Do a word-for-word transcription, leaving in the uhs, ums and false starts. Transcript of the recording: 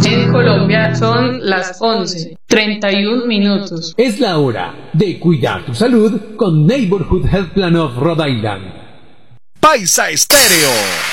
En Colombia son las once, treinta y un minutos. Es la hora de cuidar tu salud con Neighborhood Health Plan of Rhode Island. Paisa Estéreo.